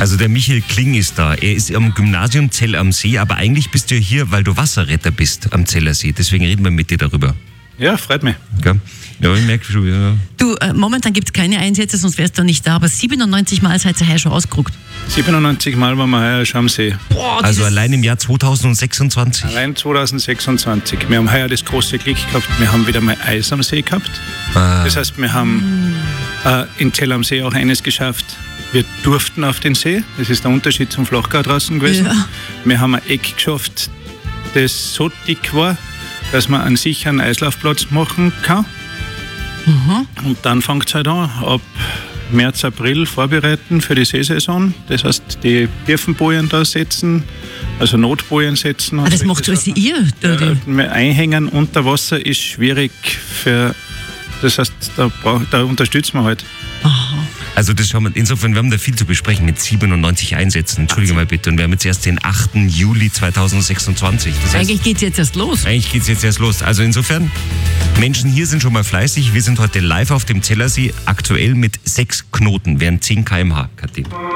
Also der Michael Kling ist da. Er ist am Gymnasium Zell am See, aber eigentlich bist du ja hier, weil du Wasserretter bist am Zeller See. Deswegen reden wir mit dir darüber. Ja, freut mich. Ja, ich merke schon. Ja. Du, momentan gibt es keine Einsätze, sonst wärst du nicht da, aber 97 Mal seid ihr heuer schon ausgerückt. 97 Mal waren wir heuer schon am See. Boah, Also allein im Jahr 2026. Allein 2026. Wir haben heuer das große Glück gehabt, wir haben wieder mal Eis am See gehabt. Das heißt, wir haben in Zell am See auch eines geschafft. Wir durften auf den See, das ist der Unterschied zum Flachgau draußen gewesen. Ja. Wir haben ein Eck geschafft, das so dick war, dass man einen sicheren Eislaufplatz machen kann. Und dann fängt es halt an, ab März, April vorbereiten für die Seesaison. Das heißt, die Tiefenbojen da setzen, also Notbojen setzen. Das macht alles ihr? Einhängen unter Wasser ist schwierig das heißt, da unterstützen wir halt. Aha. Also das schauen wir, insofern, wir haben da viel zu besprechen mit 97 Einsätzen. Entschuldige mal bitte. Und wir haben jetzt erst den 8. Juli 2026. Das heißt, Eigentlich geht es jetzt erst los. Eigentlich geht es jetzt erst los. Also insofern, Menschen hier sind schon mal fleißig. Wir sind heute live auf dem Zellersee, aktuell mit 6 Knoten, während 10 km/h, Kathi.